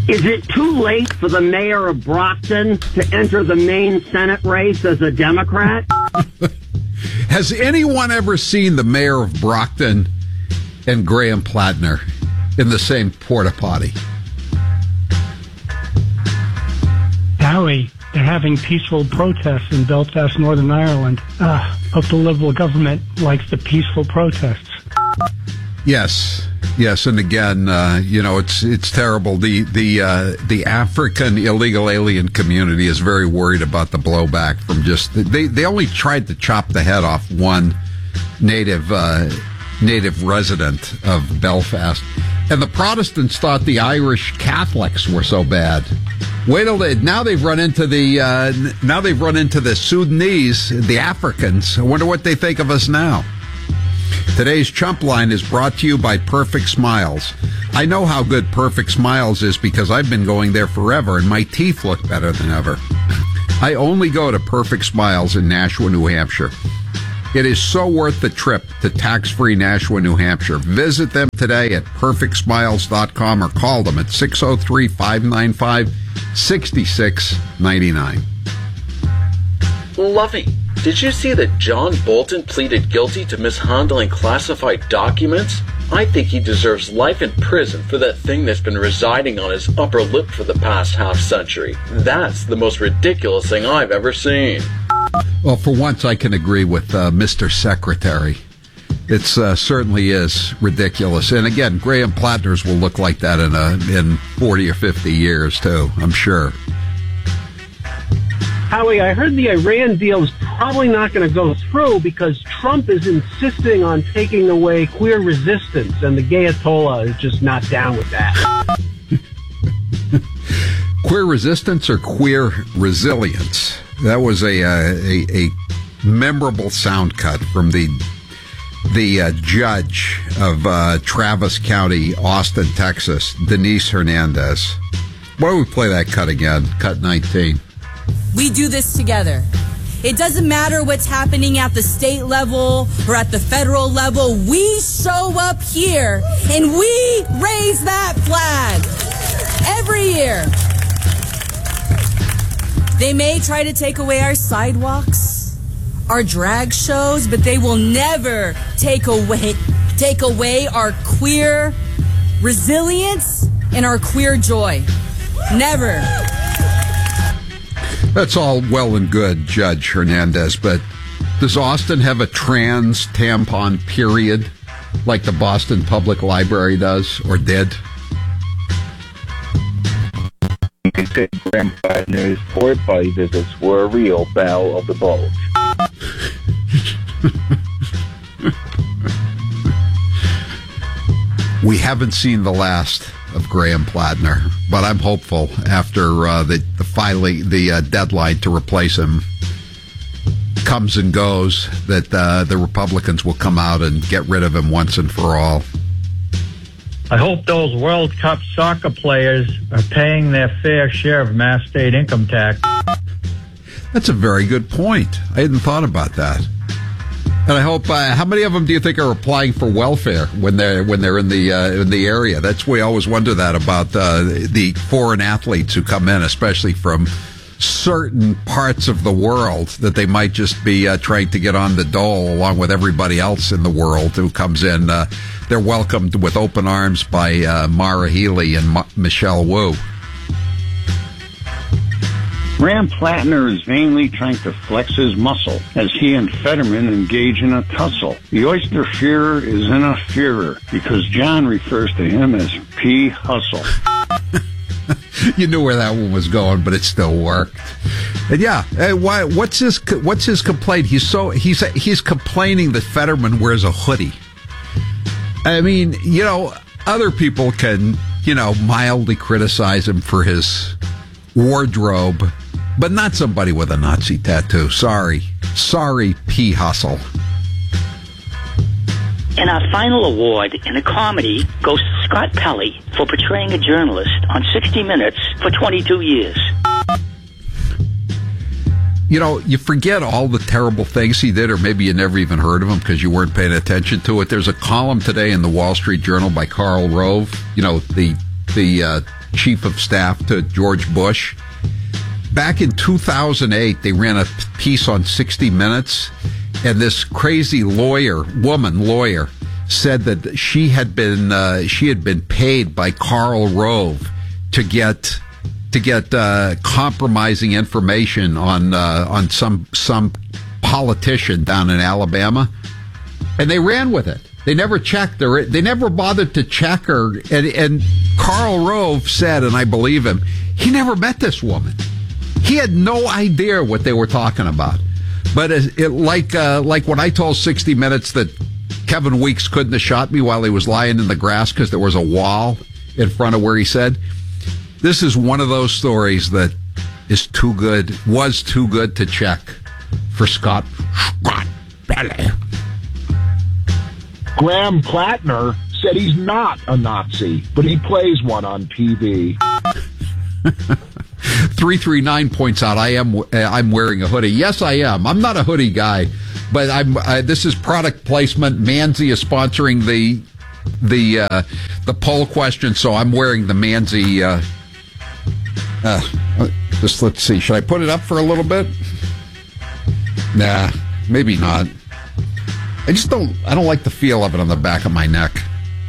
Is it too late for the mayor of Brockton to enter the main Senate race as a Democrat? Has anyone ever seen the mayor of Brockton and Graham Plattner in the same porta potty? Howie, they're having peaceful protests in Belfast, Northern Ireland. Hope the Liberal government likes the peaceful protests. Yes, and again, it's terrible. The African illegal alien community is very worried about the blowback from just they only tried to chop the head off one native resident of Belfast, and the Protestants thought the Irish Catholics were so bad. Wait till now they've run into the Sudanese, the Africans. I wonder what they think of us now. Today's Chump Line is brought to you by Perfect Smiles. I know how good Perfect Smiles is because I've been going there forever and my teeth look better than ever. I only go to Perfect Smiles in Nashua, New Hampshire. It is so worth the trip to tax-free Nashua, New Hampshire. Visit them today at perfectsmiles.com or call them at 603-595-6699. Lovey, did you see that John Bolton pleaded guilty to mishandling classified documents? I think he deserves life in prison for that thing that's been residing on his upper lip for the past half-century. That's the most ridiculous thing I've ever seen. Well, for once, I can agree with Mr. Secretary. It certainly is ridiculous. And again, Graham Plattner's will look like that in 40 or 50 years, too, I'm sure. Howie, I heard the Iran deal is probably not going to go through because Trump is insisting on taking away queer resistance, and the Ayatollah is just not down with that. Queer resistance or queer resilience? That was a memorable sound cut from the judge of Travis County, Austin, Texas, Denise Hernandez. Why don't we play that cut again? Cut 19. We do this together. It doesn't matter what's happening at the state level or at the federal level. We show up here and we raise that flag every year. They may try to take away our sidewalks, our drag shows, but they will never take away our queer resilience and our queer joy. Never. That's all well and good, Judge Hernandez, but does Austin have a trans tampon period like the Boston Public Library does, or did? Graham Plattner's port party visits were a real battle of the bulge. We haven't seen the last of Graham Plattner, but I'm hopeful after the deadline to replace him comes and goes that the Republicans will come out and get rid of him once and for all. I hope those World Cup soccer players are paying their fair share of mass state income tax. That's a very good point. I hadn't thought about that. And I hope. How many of them do you think are applying for welfare when they're in the area? That's we always wonder that about the foreign athletes who come in, especially from certain parts of the world, that they might just be trying to get on the dole along with everybody else in the world who comes in. They're welcomed with open arms by Mara Healy and Michelle Wu. Graham Plattner is vainly trying to flex his muscle as he and Fetterman engage in a tussle. The oyster fearer is in a fearer because John refers to him as P. Hustle. You knew where that one was going, but it still worked. And yeah, what's his complaint? He's complaining that Fetterman wears a hoodie. I mean, other people can, mildly criticize him for his wardrobe, but not somebody with a Nazi tattoo. Sorry, P. Hustle. And our final award in a comedy goes to Scott Pelley for portraying a journalist on 60 Minutes for 22 years. You forget all the terrible things he did, or maybe you never even heard of him because you weren't paying attention to it. There's a column today in the Wall Street Journal by Karl Rove, the chief of staff to George Bush. Back in 2008, they ran a piece on 60 Minutes, and this crazy woman lawyer, said that she had been paid by Karl Rove to get compromising information on some politician down in Alabama, and they ran with it. They never checked her. They never bothered to check her. And Karl Rove said, and I believe him, he never met this woman. He had no idea what they were talking about. But like when I told 60 Minutes that Kevin Weeks couldn't have shot me while he was lying in the grass because there was a wall in front of where he said, this is one of those stories that was too good to check for Scott Pelley. Graham Plattner said he's not a Nazi, but he plays one on TV. 339 points out, I'm wearing a hoodie. Yes, I am. I'm not a hoodie guy, but this is product placement. Manzi is sponsoring the poll question, so I'm wearing the Manzi. Just let's see. Should I put it up for a little bit? Nah, maybe not. I don't like the feel of it on the back of my neck.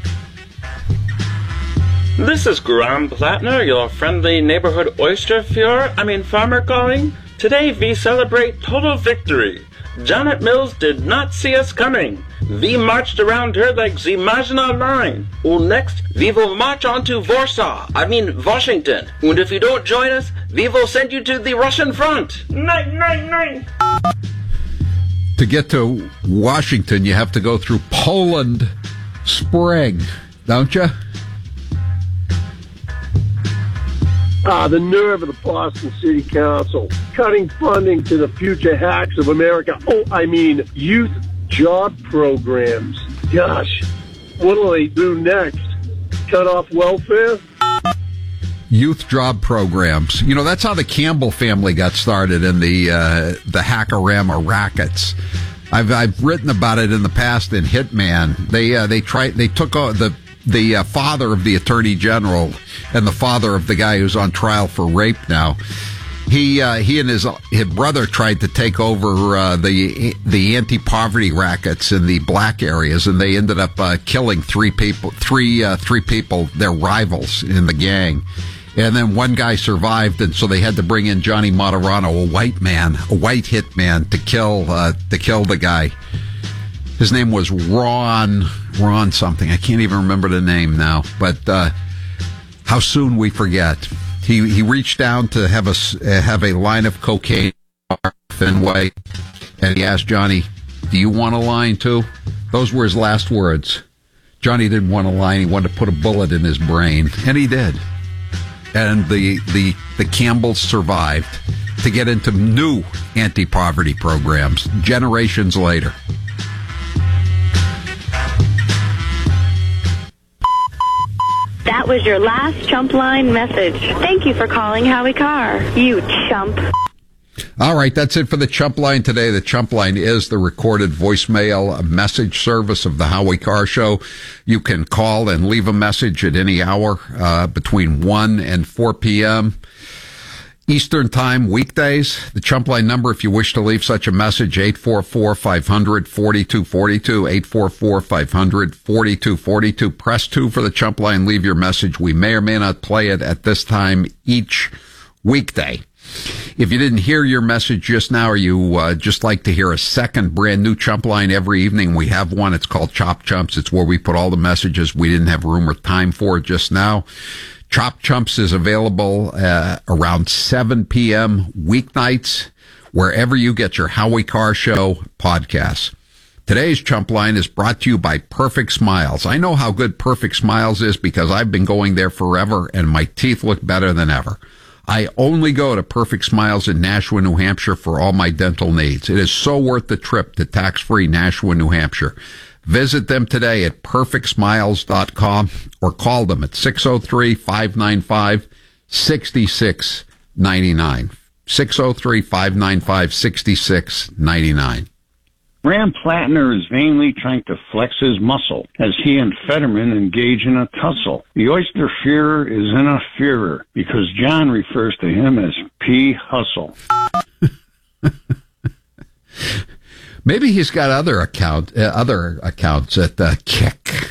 This is Graham Plattner, your friendly neighborhood farmer calling. Today we celebrate total victory. Janet Mills did not see us coming. We marched around her like the Maginot Line. Next, we will march on to Washington. And if you don't join us, we will send you to the Russian front. Nine. To get to Washington, you have to go through Poland Spring, don't you? The nerve of the Boston City Council cutting funding to the future hacks of America. Youth job programs. Gosh, what will they do next? Cut off welfare? Youth job programs. You know, that's how the Campbell family got started in the Hackorama rackets. I've written about it in the past in Hitman. They took the father of the Attorney General and the father of the guy who's on trial for rape now. He and his brother tried to take over the anti-poverty rackets in the black areas, and they ended up killing three people, their rivals in the gang. And then one guy survived, and so they had to bring in Johnny Materano, a white hitman, to kill the guy. His name was Ron something. I can't even remember the name now. But how soon we forget. He reached down to have a line of cocaine Fenway, and he asked Johnny, "Do you want a line too?" Those were his last words. Johnny didn't want a line. He wanted to put a bullet in his brain, and he did. And the Campbells survived to get into new anti-poverty programs generations later. That was your last Chump Line message. Thank you for calling Howie Carr, you chump. All right, that's it for the Chump Line today. The Chump Line is the recorded voicemail message service of the Howie Carr Show. You can call and leave a message at any hour between 1 and 4 p.m. Eastern Time, weekdays. The Chump Line number, if you wish to leave such a message, 844-500-4242, 844-500-4242. Press 2 for the Chump Line. Leave your message. We may or may not play it at this time each weekday. If you didn't hear your message just now, or you just like to hear a second brand new Chump Line every evening, we have one. It's called Chop Chumps. It's where we put all the messages we didn't have room or time for just now. Chop Chumps is available around 7 p.m. weeknights, wherever you get your Howie Carr Show podcasts. Today's Chump Line is brought to you by Perfect Smiles. I know how good Perfect Smiles is because I've been going there forever, and my teeth look better than ever. I only go to Perfect Smiles in Nashua, New Hampshire for all my dental needs. It is so worth the trip to tax-free Nashua, New Hampshire. Visit them today at perfectsmiles.com or call them at 603-595-6699. 603-595-6699. Graham Plattner is vainly trying to flex his muscle as he and Fetterman engage in a tussle. The oyster Führer is in a furor because John refers to him as P. Hustle. Maybe he's got other accounts at Kick.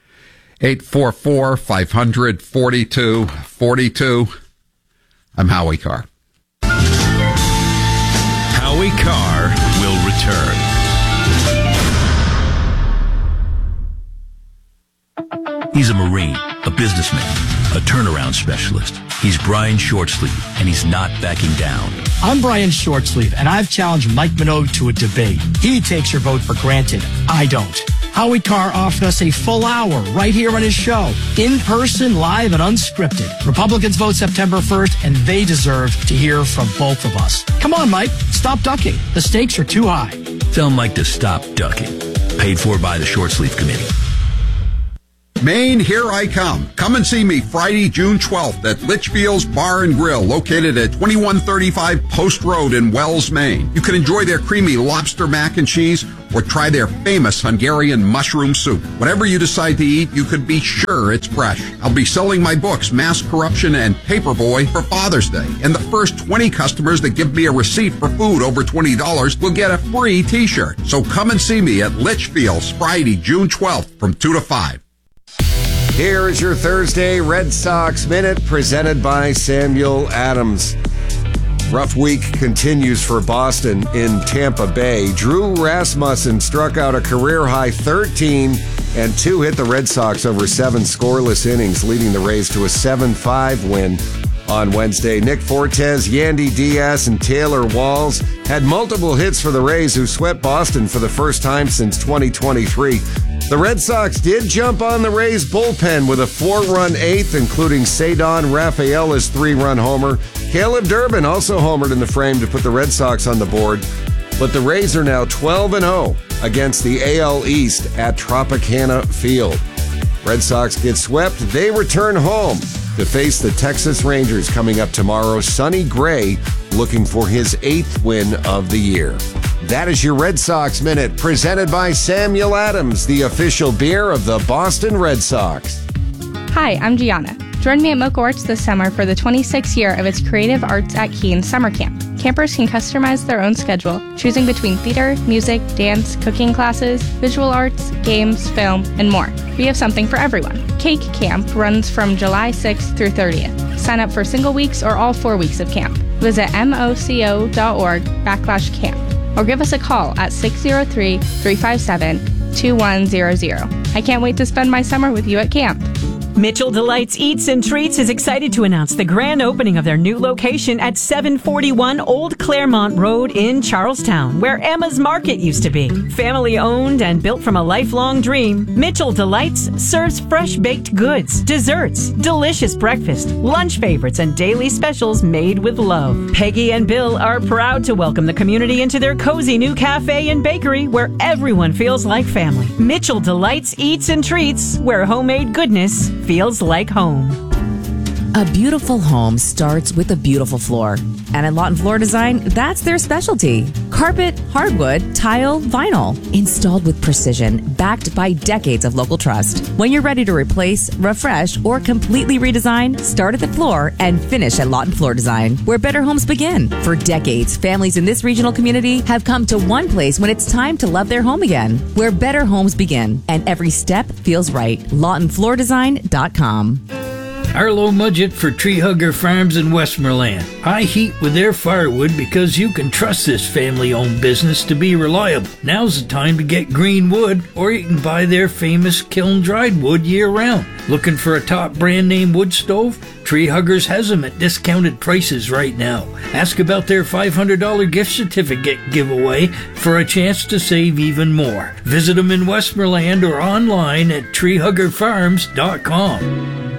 844-500-4242. I'm Howie Carr. Howie Carr will return. He's a Marine, a businessman, a turnaround specialist. He's Brian Shortsleeve, and he's not backing down. I'm Brian Shortsleeve, and I've challenged Mike Minogue to a debate. He takes your vote for granted. I don't. Howie Carr offered us a full hour right here on his show. In person, live, and unscripted. Republicans vote September 1st, and they deserve to hear from both of us. Come on, Mike. Stop ducking. The stakes are too high. Tell Mike to stop ducking. Paid for by the Shortsleeve Committee. Maine, here I come. Come and see me Friday, June 12th at Litchfield's Bar and Grill, located at 2135 Post Road in Wells, Maine. You can enjoy their creamy lobster mac and cheese or try their famous Hungarian mushroom soup. Whatever you decide to eat, you could be sure it's fresh. I'll be selling my books, Mass Corruption and Paperboy, for Father's Day. And the first 20 customers that give me a receipt for food over $20 will get a free t-shirt. So come and see me at Litchfield's Friday, June 12th from 2 to 5. Here is your Thursday Red Sox Minute presented by Samuel Adams. Rough week continues for Boston in Tampa Bay. Drew Rasmussen struck out a career-high 13 and 2 hit the Red Sox over 7 scoreless innings, leading the Rays to a 7-5 win on Wednesday. Nick Fortes, Yandy Diaz, and Taylor Walls had multiple hits for the Rays, who swept Boston for the first time since 2023. The Red Sox did jump on the Rays bullpen with a 4-run eighth, including Cedon Rafaela's 3-run homer. Caleb Durbin also homered in the frame to put the Red Sox on the board. But the Rays are now 12-0 against the AL East at Tropicana Field. Red Sox get swept. They return home to face the Texas Rangers coming up tomorrow. Sonny Gray looking for his 8th win of the year. That is your Red Sox Minute, presented by Samuel Adams, the official beer of the Boston Red Sox. Hi, I'm Gianna. Join me at Mocha Arts this summer for the 26th year of its Creative Arts at Keene Summer Camp. Campers can customize their own schedule, choosing between theater, music, dance, cooking classes, visual arts, games, film, and more. We have something for everyone. Cake Camp runs from July 6th through 30th. Sign up for single weeks or all 4 weeks of camp. Visit moco.org/camp or give us a call at 603-357-2100. I can't wait to spend my summer with you at camp. Mitchell Delights Eats and Treats is excited to announce the grand opening of their new location at 741 Old Claremont Road in Charlestown, where Emma's Market used to be. Family owned and built from a lifelong dream, Mitchell Delights serves fresh baked goods, desserts, delicious breakfast, lunch favorites, and daily specials made with love. Peggy and Bill are proud to welcome the community into their cozy new cafe and bakery where everyone feels like family. Mitchell Delights Eats and Treats, where homemade goodness feels like home. A beautiful home starts with a beautiful floor. And at Lawton Floor Design, that's their specialty. Carpet, hardwood, tile, vinyl. Installed with precision, backed by decades of local trust. When you're ready to replace, refresh, or completely redesign, start at the floor and finish at Lawton Floor Design, where better homes begin. For decades, families in this regional community have come to one place when it's time to love their home again, where better homes begin. And every step feels right. LawtonFloorDesign.com. Arlo Mudgett for Tree Hugger Farms in Westmoreland. High heat with their firewood because you can trust this family-owned business to be reliable. Now's the time to get green wood, or you can buy their famous kiln-dried wood year-round. Looking for a top brand-name wood stove? Tree Huggers has them at discounted prices right now. Ask about their $500 gift certificate giveaway for a chance to save even more. Visit them in Westmoreland or online at treehuggerfarms.com.